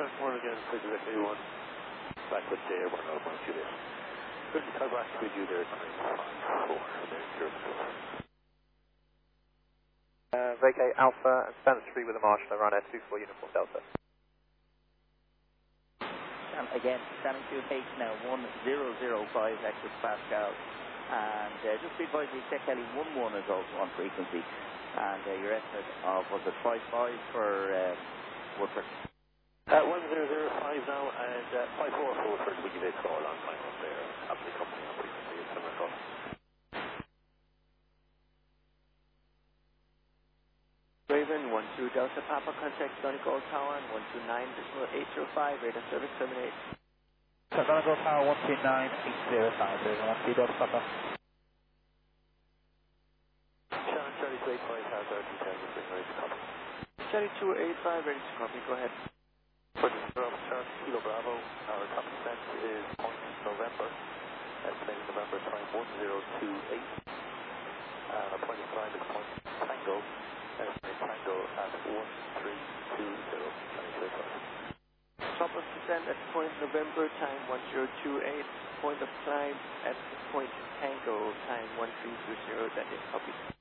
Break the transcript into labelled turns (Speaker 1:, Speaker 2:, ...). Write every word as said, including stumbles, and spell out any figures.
Speaker 1: Check one again, six zero eight one. Back with J one oh one Juliet. Good, I'll back with you there, nine five four. There, zero four.
Speaker 2: Uh, vacate Alpha and stand at three with a marshal around at two four Uniform Delta.
Speaker 3: And again, standing to H now, one zero zero five Hector Pascal. And uh, just be advised, you check Heli one one is also on frequency. And uh, your estimate of, was it five five for uh, Woodford?
Speaker 1: Uh, one zero zero five now, and uh, five four for Woodford. We give it a call on time up there. Absolutely company on frequency. It's similar call.
Speaker 4: Raven, one two Delta Papa, contact Donegal Tower, one two nine decimal eight zero five, radar service terminate.
Speaker 5: Donegal Tower, one two nine eight zero five, one two Delta Papa.
Speaker 1: Shannon, Charlie two eight five has our details, bring ready to copy.
Speaker 4: Charlie two eight five, ready to copy, go ahead.
Speaker 1: For the Bravo Charlie Kilo Bravo, our copy set is point November, estimated November time one zero two eight, and our point of time is point Tango. Estimate Tango at one three two zero.
Speaker 4: Top of descent at point November, time one zero two eight. Point of climb at point Tango, time one three two zero. That is copy.